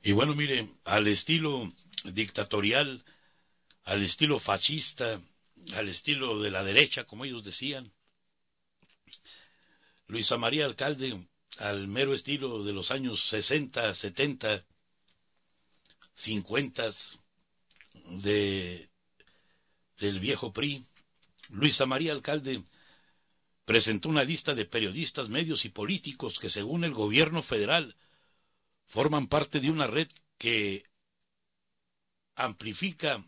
Y bueno, mire, al estilo dictatorial, al estilo fascista, al estilo de la derecha, como ellos decían, Luisa María Alcalde, al mero estilo de los años 60, 70, 50 de, del viejo PRI, Luisa María Alcalde presentó una lista de periodistas, medios y políticos que según el gobierno federal forman parte de una red que amplifica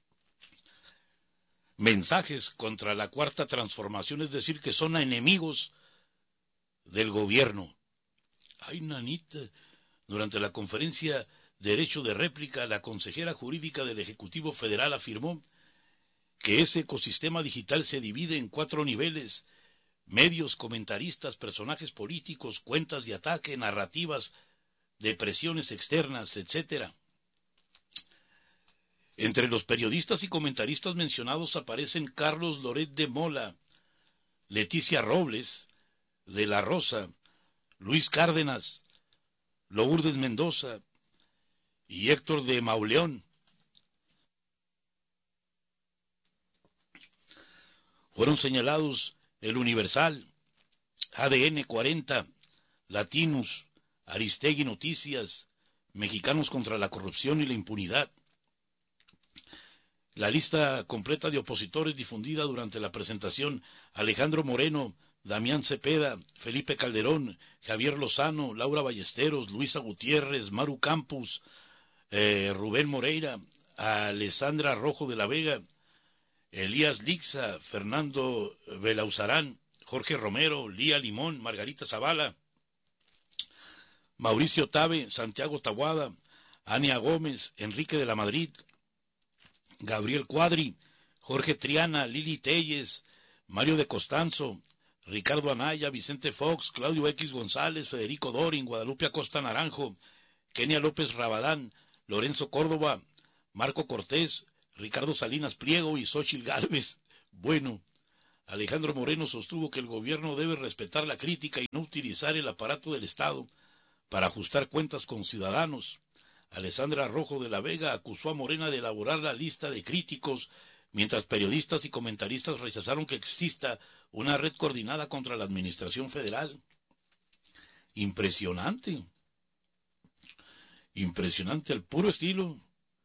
mensajes contra la cuarta transformación, es decir, que son enemigos del gobierno. Ay, nanita, durante la conferencia Derecho de Réplica, la consejera jurídica del Ejecutivo Federal afirmó que ese ecosistema digital se divide en 4 niveles: medios, comentaristas, personajes políticos, cuentas de ataque, narrativas de presiones externas, etcétera. Entre los periodistas y comentaristas mencionados aparecen Carlos Loret de Mola, Leticia Robles, de la Rosa, Luis Cárdenas, Lourdes Mendoza y Héctor de Mauleón. Fueron señalados El Universal, ADN 40, Latinus, Aristegui Noticias, Mexicanos contra la Corrupción y la Impunidad. La lista completa de opositores difundida durante la presentación: Alejandro Moreno, Damián Cepeda, Felipe Calderón, Javier Lozano, Laura Ballesteros, Luisa Gutiérrez, Maru Campos, Rubén Moreira, Alessandra Rojo de la Vega, Elías Lixa, Fernando Belauzarán, Jorge Romero, Lía Limón, Margarita Zavala, Mauricio Tabe, Santiago Taboada, Ania Gómez, Enrique de la Madrid, Gabriel Cuadri, Jorge Triana, Lili Telles, Mario de Costanzo, Ricardo Anaya, Vicente Fox, Claudio X González, Federico Dorin, Guadalupe Acosta Naranjo, Kenia López Rabadán, Lorenzo Córdoba, Marco Cortés, Ricardo Salinas Pliego y Xóchitl Gálvez. Bueno, Alejandro Moreno sostuvo que el gobierno debe respetar la crítica y no utilizar el aparato del Estado para ajustar cuentas con ciudadanos. Alessandra Rojo de la Vega acusó a Morena de elaborar la lista de críticos, mientras periodistas y comentaristas rechazaron que exista una red coordinada contra la administración federal. Impresionante, impresionante, al puro estilo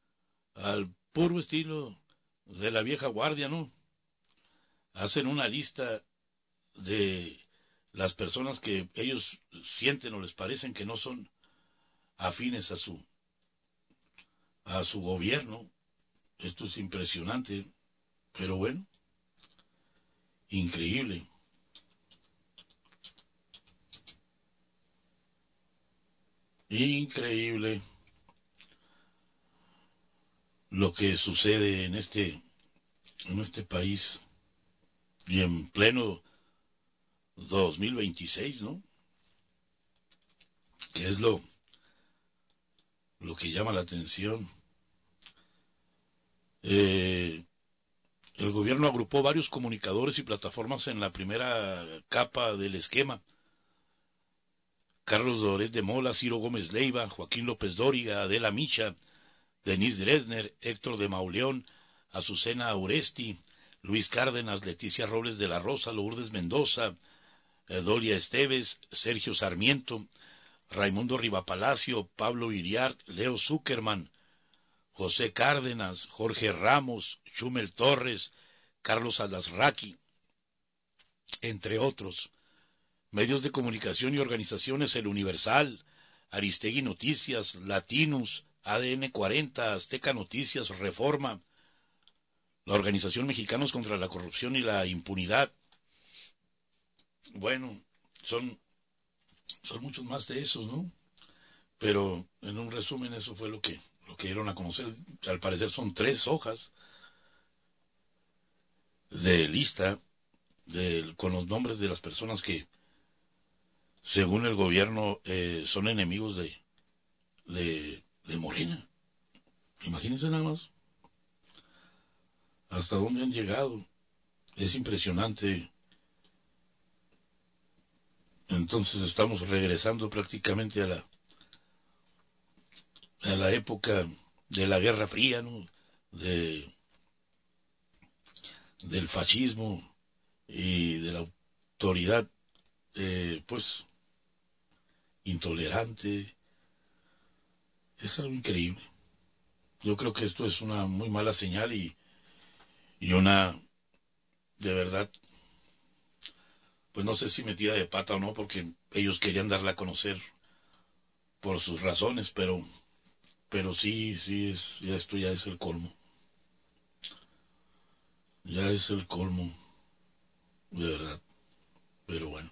de la vieja guardia, ¿no? Hacen una lista de las personas que ellos sienten o les parecen que no son afines a su gobierno. Esto es impresionante, pero bueno, increíble. Increíble lo que sucede en este país y en pleno 2026, ¿no? Que es lo que llama la atención. El gobierno agrupó varios comunicadores y plataformas en la primera capa del esquema: Carlos Loret de Mola, Ciro Gómez Leiva, Joaquín López Dóriga, Adela Micha, Denise Dresner, Héctor de Mauleón, Azucena Oresti, Luis Cárdenas, Leticia Robles de la Rosa, Lourdes Mendoza, Dolia Esteves, Sergio Sarmiento, Raimundo Rivapalacio, Pablo Iriart, Leo Zuckerman, José Cárdenas, Jorge Ramos, Chumel Torres, Carlos Alasraqui, entre otros. Medios de comunicación y organizaciones: El Universal, Aristegui Noticias, Latinus, ADN 40, Azteca Noticias, Reforma, la Organización Mexicanos contra la Corrupción y la Impunidad. Bueno, son muchos más de esos, ¿no? Pero en un resumen eso fue lo que dieron a conocer. Al parecer son 3 hojas de lista con los nombres de las personas que, según el gobierno, son enemigos de Morena. Imagínense nada más hasta dónde han llegado. Es impresionante. Entonces estamos regresando prácticamente a la época de la Guerra Fría, ¿no? Del fascismo y de la autoridad, pues, intolerante. Es algo increíble. Yo creo que esto es una muy mala señal y una, de verdad, pues no sé si metida de pata o no, porque ellos querían darla a conocer por sus razones, pero sí, esto ya es el colmo. Ya es el colmo, de verdad. Pero bueno,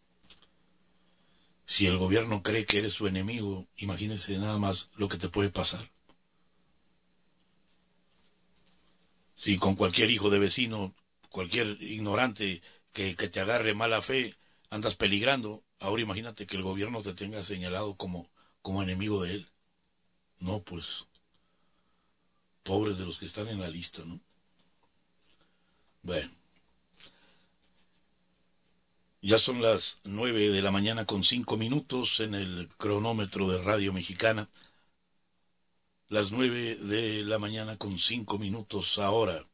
si el gobierno cree que eres su enemigo, imagínese nada más lo que te puede pasar. Si con cualquier hijo de vecino, cualquier ignorante que te agarre mala fe, andas peligrando, ahora imagínate que el gobierno te tenga señalado como enemigo de él. No, pues, pobres de los que están en la lista, ¿no? Bueno, ya son las 9 de la mañana con 5 minutos en el cronómetro de Radio Mexicana. Las 9 de la mañana con 5 minutos ahora.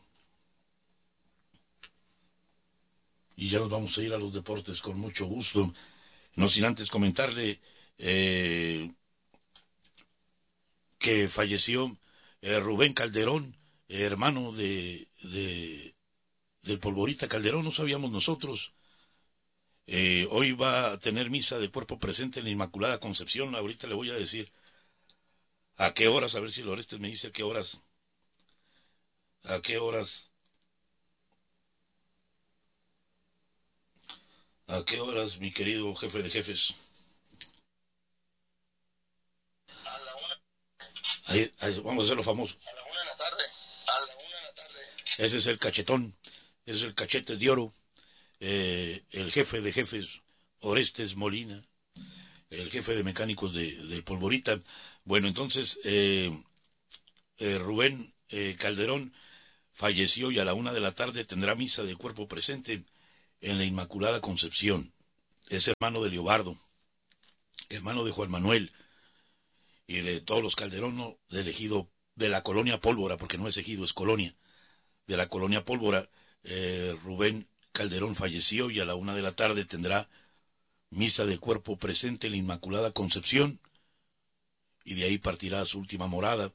Y ya nos vamos a ir a los deportes con mucho gusto. No sin antes comentarle que falleció Rubén Calderón, hermano del Polvorita Calderón, no sabíamos nosotros. Hoy va a tener misa de cuerpo presente en la Inmaculada Concepción. Ahorita le voy a decir a qué horas, a ver si Lorestes me dice a qué horas, a qué horas, a qué horas, mi querido jefe de jefes. Ahí, vamos a hacerlo famoso. A la 1 de la tarde. A la 1 de la tarde. Ese es el cachetón, ese es el cachete de oro, el jefe de jefes, Orestes Molina, el jefe de mecánicos del Polvorita. Bueno, entonces, Rubén Calderón falleció y a la 1 de la tarde tendrá misa de cuerpo presente en la Inmaculada Concepción. Es hermano de Leobardo, hermano de Juan Manuel y de todos los Calderón, ¿no? Del ejido de la colonia Pólvora, porque no es ejido, es colonia. De la colonia Pólvora, Rubén Calderón falleció y a la 1 de la tarde tendrá misa de cuerpo presente en la Inmaculada Concepción y de ahí partirá a su última morada.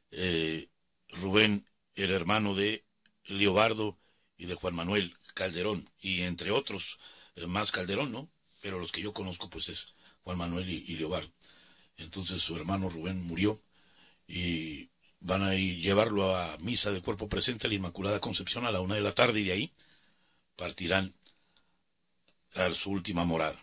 Rubén, el hermano de Leobardo y de Juan Manuel Calderón, y entre otros más Calderón, ¿no? Pero los que yo conozco pues es Juan Manuel y Leobardo. Entonces su hermano Rubén murió y van a llevarlo a misa de cuerpo presente a la Inmaculada Concepción a la 1 de la tarde y de ahí partirán a su última morada.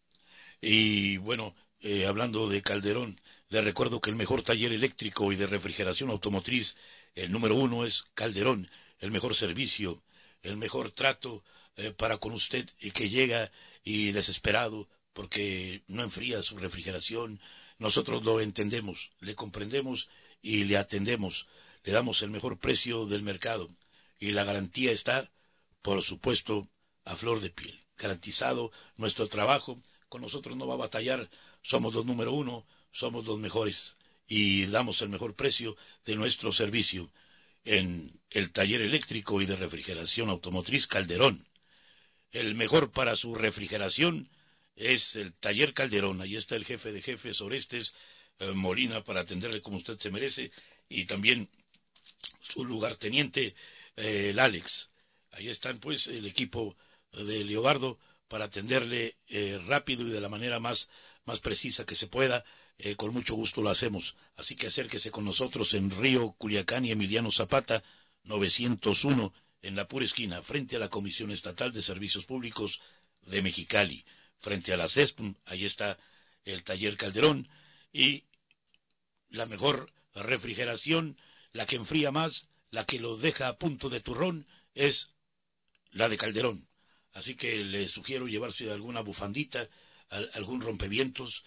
Y bueno, hablando de Calderón, le recuerdo que el mejor taller eléctrico y de refrigeración automotriz, el número 1 es Calderón, el mejor servicio, el mejor trato para con usted y que llega y desesperado porque no enfría su refrigeración. Nosotros lo entendemos, le comprendemos y le atendemos, le damos el mejor precio del mercado y la garantía está, por supuesto, a flor de piel. Garantizado nuestro trabajo, con nosotros no va a batallar, somos los número 1, somos los mejores y damos el mejor precio de nuestro servicio en el taller eléctrico y de refrigeración automotriz Calderón. El mejor para su refrigeración es el taller Calderón. Ahí está el jefe de jefes, Orestes Molina, para atenderle como usted se merece, y también su lugarteniente, el Alex. Ahí están pues el equipo de Leobardo para atenderle rápido y de la manera más precisa que se pueda. Con mucho gusto lo hacemos. Así que acérquese con nosotros en Río, Culiacán y Emiliano Zapata, 901, en la pura esquina, frente a la Comisión Estatal de Servicios Públicos de Mexicali, frente a la CESPUM. Ahí está el taller Calderón y la mejor refrigeración, la que enfría más, la que lo deja a punto de turrón, es la de Calderón. Así que le sugiero llevarse alguna bufandita, algún rompevientos,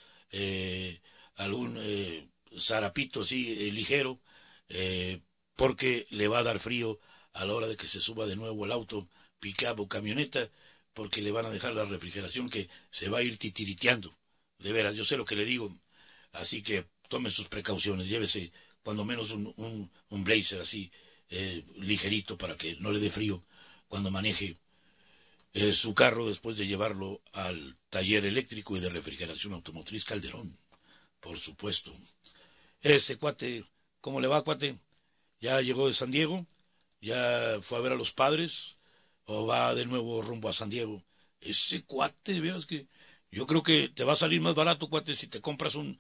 algún zarapito así ligero, porque le va a dar frío a la hora de que se suba de nuevo el auto, pick-up o camioneta, porque le van a dejar la refrigeración que se va a ir titiriteando. De veras, yo sé lo que le digo. Así que tome sus precauciones, llévese cuando menos un blazer así, ligerito, para que no le dé frío cuando maneje su carro, después de llevarlo al taller eléctrico y de refrigeración automotriz Calderón, por supuesto. Ese cuate, ¿cómo le va, cuate? ¿Ya llegó de San Diego? ¿Ya fue a ver a los padres? ¿O va de nuevo rumbo a San Diego? Ese cuate, de veras que yo creo que te va a salir más barato, cuate, si te compras un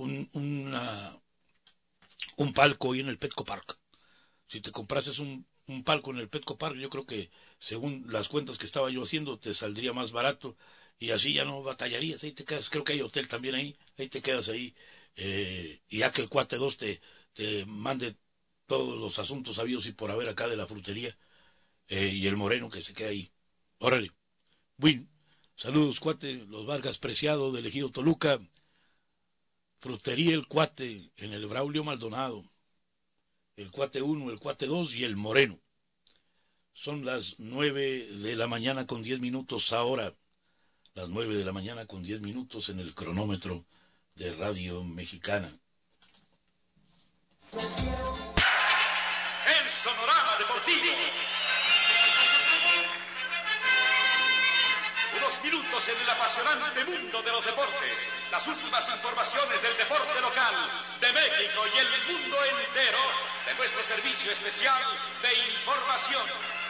palco ahí en el Petco Park. Si te comprases un palco en el Petco Park, yo creo que, según las cuentas que estaba yo haciendo, te saldría más barato y así ya no batallarías. Ahí te quedas, creo que hay hotel también ahí te quedas ahí, y ya que el cuate 2 te mande todos los asuntos sabidos y por haber acá de la frutería, y el moreno que se queda ahí. Órale. Bueno, saludos, cuate, los Vargas Preciado del Ejido Toluca, frutería El Cuate en el Braulio Maldonado, el cuate 1, el cuate 2 y el moreno. Son las 9 de la mañana con 10 minutos ahora, las 9 de la mañana con 10 minutos en el cronómetro de Radio Mexicana. El Sonorama Deportivo. Unos minutos en el apasionante mundo de los deportes. Las últimas informaciones del deporte local, de México y el mundo entero, de nuestro servicio especial de información.